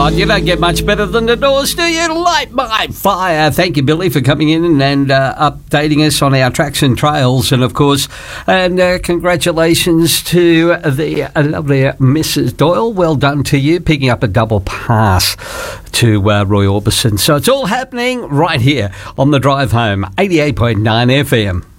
God, you don't get much better than the Doors, do you? Light my fire. Thank you, Billy, for coming in and updating us on our tracks and trails. And, of course, congratulations to the lovely Mrs. Doyle. Well done to you, picking up a double pass to Roy Orbison. So it's all happening right here on the drive home, 88.9 FM.